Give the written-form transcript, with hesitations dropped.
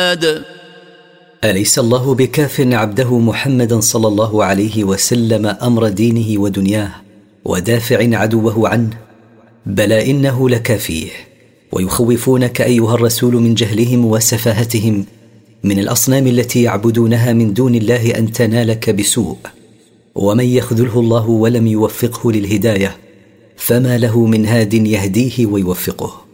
أليس الله بكاف عبده محمدا صلى الله عليه وسلم أمر دينه ودنياه ودافع عدوه عنه؟ بلى إنه لكافيه. ويخوفونك أيها الرسول من جهلهم وسفاهتهم من الأصنام التي يعبدونها من دون الله أن تنالك بسوء. ومن يخذله الله ولم يوفقه للهداية فما له من هاد يهديه ويوفقه.